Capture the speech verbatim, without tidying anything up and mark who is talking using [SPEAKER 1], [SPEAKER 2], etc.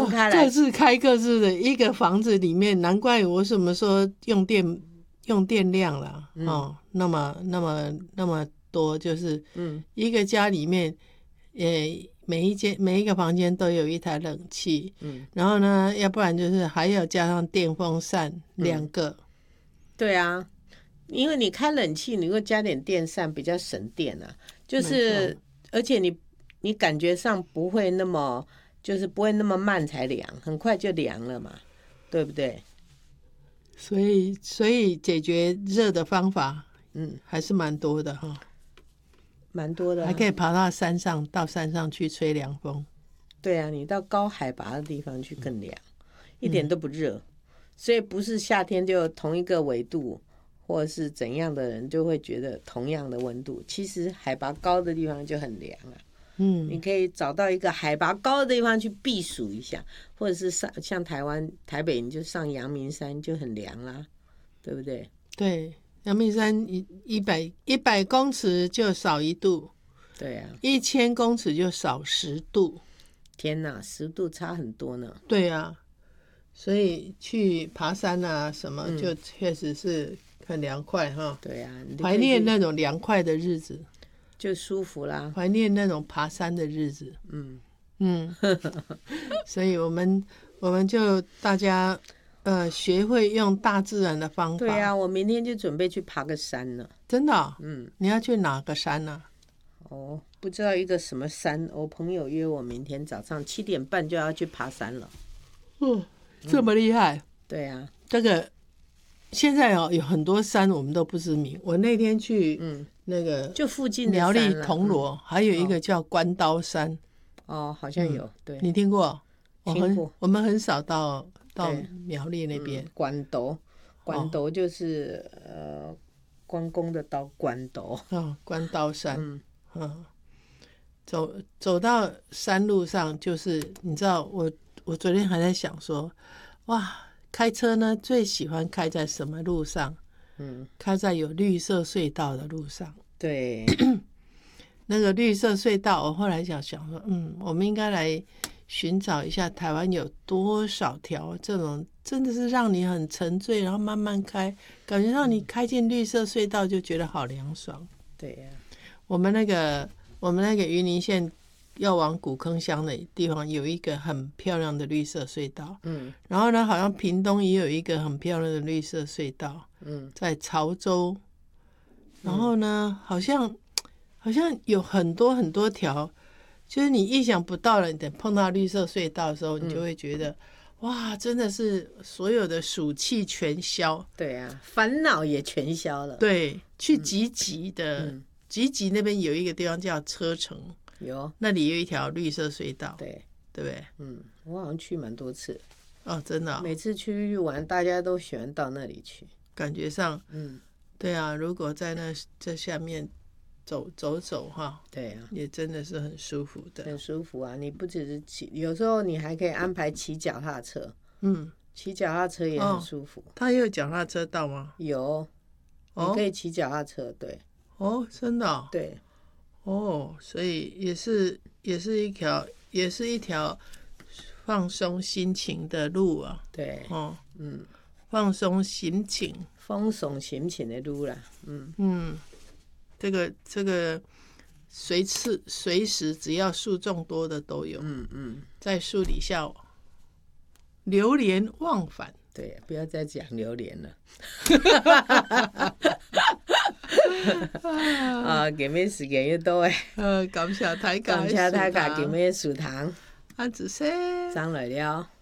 [SPEAKER 1] 分开来，
[SPEAKER 2] 各自开各自的一个房子里面，难怪我什么说用电用电量了、嗯、哦，那么那么那么多，就是嗯，一个家里面，呃，每一间每一个房间都有一台冷气，嗯，然后呢，要不然就是还要加上电风扇、嗯、两个，
[SPEAKER 1] 对啊，因为你开冷气，你如果加点电扇比较省电啊，就是而且你你感觉上不会那么。就是不会那么慢才凉，很快就凉了嘛，对不对？
[SPEAKER 2] 所以，所以解决热的方法，嗯，还是蛮多的哈，
[SPEAKER 1] 蛮多的、啊，
[SPEAKER 2] 还可以爬到山上，到山上去吹凉风。
[SPEAKER 1] 对啊，你到高海拔的地方去更凉，嗯、一点都不热，所以不是夏天就同一个纬度，或者是怎样的人就会觉得同样的温度，其实海拔高的地方就很凉啊。嗯，你可以找到一个海拔高的地方去避暑一下，或者是上像台湾台北，你就上阳明山就很凉啦，对不对？
[SPEAKER 2] 对，阳明山一一百一百公尺就少一度，
[SPEAKER 1] 对啊，
[SPEAKER 2] 一千公尺就少十度。
[SPEAKER 1] 天哪，十度差很多呢。
[SPEAKER 2] 对啊，所以去爬山啊什么，就确实是很凉快哈。
[SPEAKER 1] 对啊，
[SPEAKER 2] 怀念那种凉快的日子。
[SPEAKER 1] 就舒服啦，
[SPEAKER 2] 怀念那种爬山的日子。嗯嗯，所以我们我们就大家呃学会用大自然的方法。
[SPEAKER 1] 对啊，我明天就准备去爬个山了。
[SPEAKER 2] 真的、哦？嗯，你要去哪个山呢、
[SPEAKER 1] 啊？哦，不知道一个什么山。我朋友约我明天早上七点半就要去爬山了。
[SPEAKER 2] 哦，这么厉害？嗯、
[SPEAKER 1] 对啊，
[SPEAKER 2] 这个现在哦有很多山我们都不知名。我那天去，嗯。那个
[SPEAKER 1] 就附近的
[SPEAKER 2] 苗栗铜锣、嗯、还有一个叫关刀山。
[SPEAKER 1] 哦，好像有、嗯、对，
[SPEAKER 2] 你听过？
[SPEAKER 1] 听过。
[SPEAKER 2] 我们很少到到苗栗那边、
[SPEAKER 1] 嗯、关刀关刀就是、哦、呃关公的刀关刀、
[SPEAKER 2] 哦、关刀山。嗯嗯，走走到山路上，就是你知道我我昨天还在想说，哇，开车呢最喜欢开在什么路上？嗯，开在有绿色隧道的路上。
[SPEAKER 1] 对，
[SPEAKER 2] 那个绿色隧道，我后来想想说，嗯，我们应该来寻找一下台湾有多少条这种真的是让你很沉醉，然后慢慢开，感觉让你开进绿色隧道就觉得好凉爽。
[SPEAKER 1] 对呀、啊，
[SPEAKER 2] 我们那个我们那个云林县要往古坑乡的地方有一个很漂亮的绿色隧道，嗯，然后呢，好像屏东也有一个很漂亮的绿色隧道，嗯，在潮州，然后呢，嗯、好像好像有很多很多条，就是你意想不到了，你等碰到绿色隧道的时候，你就会觉得，嗯、哇，真的是所有的暑气全消，
[SPEAKER 1] 对啊，烦恼也全消了。
[SPEAKER 2] 对，去集集的，嗯、集集那边有一个地方叫车城。
[SPEAKER 1] 有，
[SPEAKER 2] 那里有一条绿色隧道，
[SPEAKER 1] 对，
[SPEAKER 2] 对不对？
[SPEAKER 1] 嗯，我好像去蛮多次。
[SPEAKER 2] 哦，真的、哦，
[SPEAKER 1] 每次去玩，大家都喜欢到那里去。
[SPEAKER 2] 感觉上，嗯，对啊，如果在那这下面走走走哈，
[SPEAKER 1] 对啊，
[SPEAKER 2] 也真的是很舒服的，
[SPEAKER 1] 很舒服啊！你不只是骑，有时候你还可以安排骑脚踏车，嗯，骑脚踏车也很舒服。
[SPEAKER 2] 哦、它也有脚踏车道吗？
[SPEAKER 1] 有，你可以骑脚踏车，对。
[SPEAKER 2] 哦，真的、哦？
[SPEAKER 1] 对。
[SPEAKER 2] 哦，所以也是也是一条也是一条放松心情的路啊。
[SPEAKER 1] 对，
[SPEAKER 2] 哦，嗯，放松心情，
[SPEAKER 1] 放松心情的路啦。嗯
[SPEAKER 2] 嗯，这个这个随次随时只要树种多的都有。嗯嗯，在树底下流连忘返。
[SPEAKER 1] 对，不要再讲榴莲了。啊，今日時間要到誒。
[SPEAKER 2] 呃，感謝大家，
[SPEAKER 1] 感謝大家今日收聽。
[SPEAKER 2] 安子生，
[SPEAKER 1] 上來了。